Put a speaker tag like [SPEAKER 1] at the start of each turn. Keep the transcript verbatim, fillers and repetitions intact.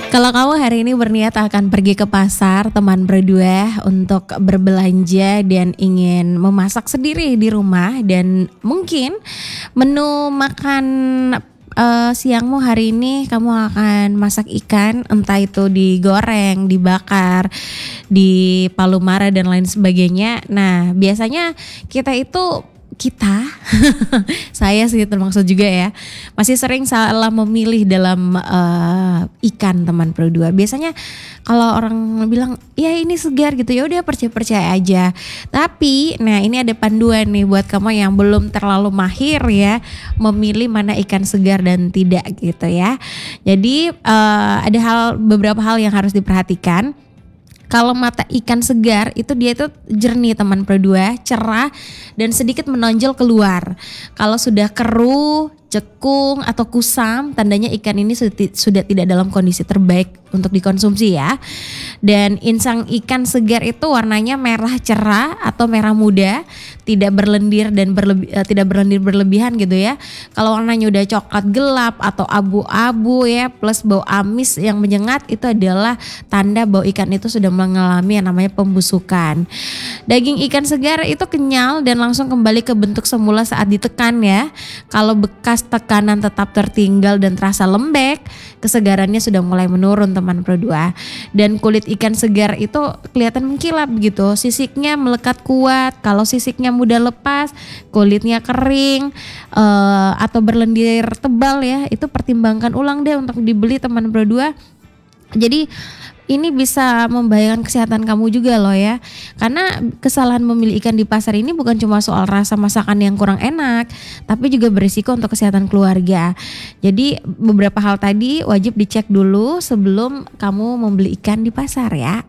[SPEAKER 1] Kalau kamu hari ini berniat akan pergi ke pasar teman berdua untuk berbelanja dan ingin memasak sendiri di rumah dan mungkin menu makan eh, siangmu hari ini kamu akan masak ikan, entah itu digoreng, dibakar, di palu mara dan lain sebagainya. Nah, biasanya kita itu kita saya sih termaksud juga ya masih sering salah memilih dalam uh, ikan teman berdua. Biasanya kalau orang bilang ya ini segar gitu, ya udah percaya percaya aja. Tapi nah ini ada panduan nih buat kamu yang belum terlalu mahir ya memilih mana ikan segar dan tidak gitu ya. Jadi uh, ada hal beberapa hal yang harus diperhatikan. Kalau mata ikan segar itu dia itu jernih teman berdua, cerah dan sedikit menonjol keluar. Kalau sudah keruh, cekung atau kusam, tandanya ikan ini sudah, sudah tidak dalam kondisi terbaik untuk dikonsumsi ya. Dan insang ikan segar itu warnanya merah cerah atau merah muda, tidak berlendir dan berlebi, uh, tidak berlendir berlebihan gitu ya. Kalau warnanya udah coklat gelap atau abu-abu ya plus bau amis yang menyengat, itu adalah tanda bahwa ikan itu sudah mengalami yang namanya pembusukan. Daging ikan segar itu kenyal dan langsung kembali ke bentuk semula saat ditekan ya. Kalau bekas tekanan tetap tertinggal dan terasa lembek, kesegarannya sudah mulai menurun teman berdua. Dan kulit ikan segar itu kelihatan mengkilap gitu, sisiknya melekat kuat. Kalau sisiknya mudah lepas, kulitnya kering uh, atau berlendir tebal ya, itu pertimbangkan ulang deh untuk dibeli teman berdua. Jadi ini bisa membahayakan kesehatan kamu juga loh ya. Karena kesalahan memilih ikan di pasar ini bukan cuma soal rasa masakan yang kurang enak, tapi juga berisiko untuk kesehatan keluarga. Jadi beberapa hal tadi wajib dicek dulu sebelum kamu membeli ikan di pasar ya.